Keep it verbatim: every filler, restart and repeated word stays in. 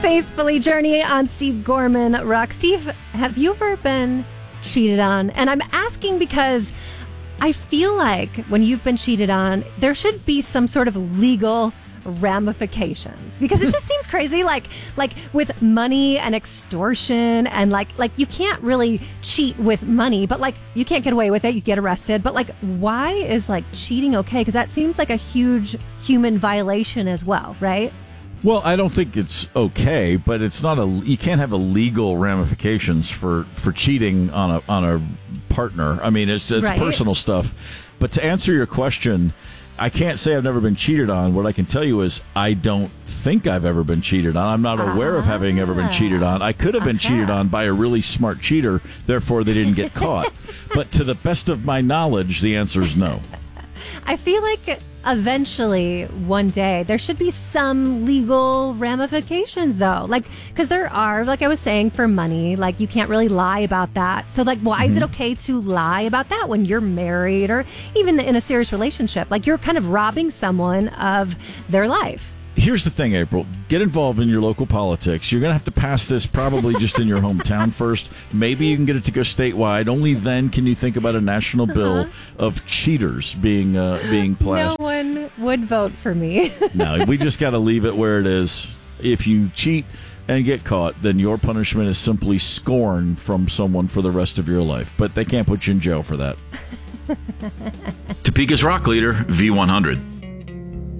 Faithfully Journey on Steve Gorman Rock. Steve, have you ever been cheated on? And I'm asking because I feel like when you've been cheated on, there should be some sort of legal ramifications, because it just seems crazy, like like with money and extortion, and like like you can't really cheat with money, but like you can't get away with it, you get arrested. But like, why is like cheating okay? Because that seems like a huge human violation as well, right? Well, I don't think it's okay, but it's not a. You can't have a legal ramifications for, for cheating on a on a partner. I mean, it's it's Right. personal stuff. But to answer your question, I can't say I've never been cheated on. What I can tell you is I don't think I've ever been cheated on. I'm not aware of having ever been cheated on. I could have been Okay. cheated on by a really smart cheater, therefore they didn't get caught. But to the best of my knowledge, the answer is no. I feel like eventually one day there should be some legal ramifications, though, like, because there are, like I was saying, for money, like you can't really lie about that. So like, why mm-hmm. is it okay to lie about that when you're married or even in a serious relationship? Like, you're kind of robbing someone of their life. Here's the thing, April. Get involved in your local politics. You're going to have to pass this probably just in your hometown first. Maybe you can get it to go statewide. Only then can you think about a national bill uh-huh. of cheaters being uh, being passed. No one would vote for me. No, we just got to leave it where it is. If you cheat and get caught, then your punishment is simply scorn from someone for the rest of your life. But they can't put you in jail for that. Topeka's rock leader, V one hundred.